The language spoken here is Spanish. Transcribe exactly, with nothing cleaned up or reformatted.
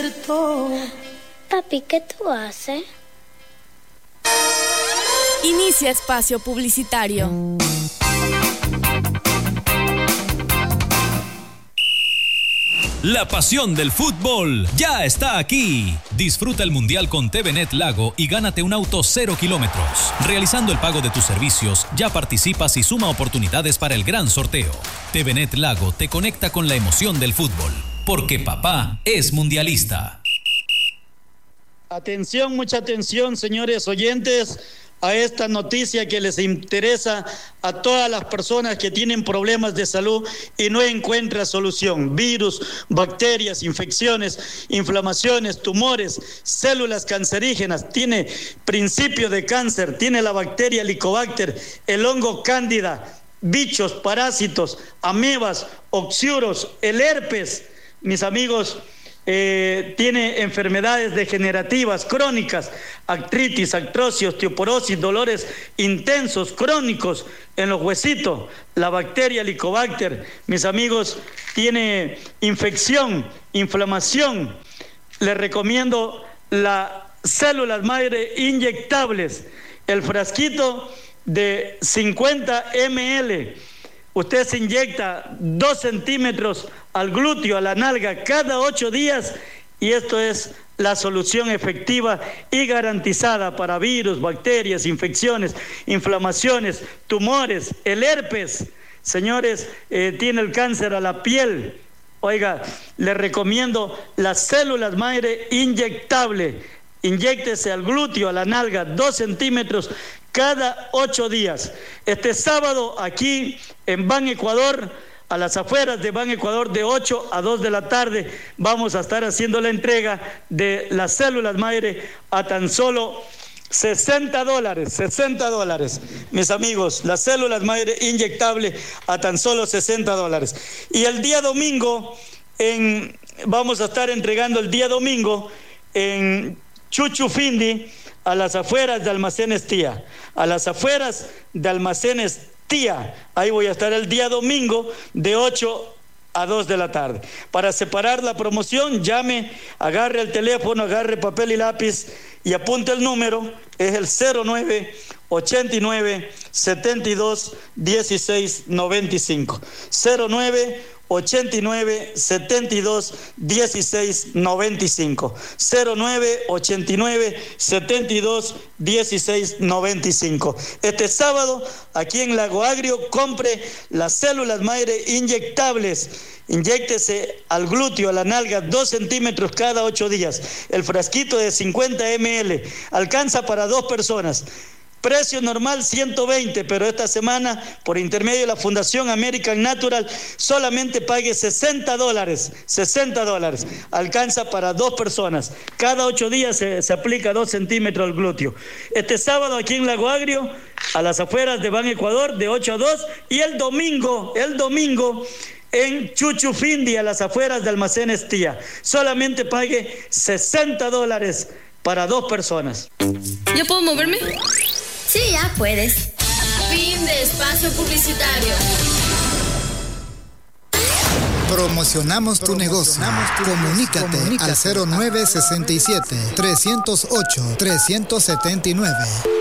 Papi, ¿qué tú haces? Inicia espacio publicitario. La pasión del fútbol ya está aquí. Disfruta el Mundial con T V Net Lago y gánate un auto cero kilómetros. Realizando el pago de tus servicios, ya participas y suma oportunidades para el gran sorteo. T V Net Lago te conecta con la emoción del fútbol, porque papá es mundialista. Atención, mucha atención, señores oyentes, a esta noticia que les interesa a todas las personas que tienen problemas de salud y no encuentran solución. Virus, bacterias, infecciones, inflamaciones, tumores, células cancerígenas, tiene principio de cáncer, tiene la bacteria Helicobacter, el hongo cándida, bichos, parásitos, amebas, oxiuros, el herpes, mis amigos. Eh, tiene enfermedades degenerativas crónicas, artritis, artrosis, osteoporosis, dolores intensos, crónicos en los huesitos. La bacteria Helicobacter, mis amigos, tiene infección, inflamación. Les recomiendo las células madre inyectables, el frasquito de cincuenta mililitros. Usted se inyecta dos centímetros al glúteo, a la nalga, cada ocho días, y esto es la solución efectiva y garantizada para virus, bacterias, infecciones, inflamaciones, tumores, el herpes. Señores, eh, tiene el cáncer a la piel. Oiga, le recomiendo las células madre inyectable. Inyéctese al glúteo, a la nalga, dos centímetros cada ocho días. Este sábado aquí en Ban Ecuador, a las afueras de Ban Ecuador, de ocho a dos de la tarde, vamos a estar haciendo la entrega de las células madre a tan solo sesenta dólares, sesenta dólares, mis amigos, las células madre inyectable a tan solo sesenta dólares. Y el día domingo, en, vamos a estar entregando el día domingo en Chuchufindi, a las afueras de Almacenes Tía, a las afueras de Almacenes Tía. Ahí voy a estar el día domingo de ocho a dos de la tarde. Para separar la promoción, llame, agarre el teléfono, agarre papel y lápiz y apunte el número, es el cero nueve ochenta y nueve setenta y dos dieciséis noventa y cinco. cero nueve ochenta y nueve setenta y dos dieciséis noventa y cinco. cero nueve ochenta y nueve setenta y dos dieciséis noventa y cinco. Este sábado, aquí en Lago Agrio, compre las células madre inyectables. Inyéctese al glúteo, a la nalga, dos centímetros cada ocho días. El frasquito de cincuenta mililitros alcanza para dos personas. Precio normal ciento veinte, pero esta semana, por intermedio de la Fundación American Natural, solamente pague sesenta dólares, sesenta dólares. Alcanza para dos personas. Cada ocho días se, se aplica dos centímetros al glúteo. Este sábado aquí en Lago Agrio, a las afueras de Ban Ecuador, de ocho a dos, y el domingo, el domingo, en Chuchufindi, a las afueras de Almacenes Tía. Solamente pague sesenta dólares para dos personas. ¿Ya puedo moverme? Sí, ya puedes. Fin de espacio publicitario. Promocionamos tu negocio. Comunícate, Comunícate al cero nueve sesenta y siete trescientos ocho trescientos setenta y nueve.